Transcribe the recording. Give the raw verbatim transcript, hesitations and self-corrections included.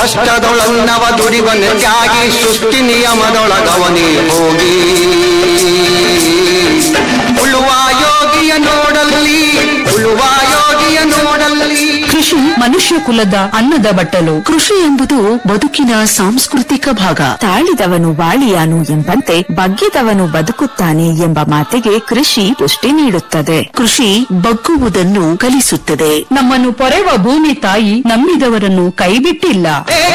ಕಷ್ಟದೊಳನ್ನವ ದುಡಿವನ ತ್ಯಾಗಿ ಸೃಷ್ಟಿ ನಿಯಮದೊಳಗವನೇ ಹೋಗಿ ಉಳುವ ಯೋಗಿಯ ನೋಡಲ್ಲಿ ಉಳುವ ಯೋಗಿಯ ನೋಡಲ್ಲಿ. ಕೃಷಿ ಮನುಷ್ಯ ಕುಲದ ಅನ್ನದ ಬಟ್ಟಲು. ಕೃಷಿ ಎಂಬುದು ಬದುಕಿನ ಸಾಂಸ್ಕೃತಿಕ ಭಾಗ. ತಾಳಿದವನು ಬಾಳಿಯಾನು ಎಂಬಂತೆ ಬಗ್ಗಿದವನು ಬದುಕುತ್ತಾನೆ ಎಂಬ ಮಾತಿಗೆ ಕೃಷಿ ಪುಷ್ಟಿ ನೀಡುತ್ತದೆ. ಕೃಷಿ ಬಗ್ಗುವುದನ್ನು ಕಲಿಸುತ್ತದೆ. ನಮ್ಮನ್ನು ಪೊರೆವ ಭೂಮಿ ತಾಯಿ ನಂಬಿದವರನ್ನು ಕೈಬಿಟ್ಟಿಲ್ಲ.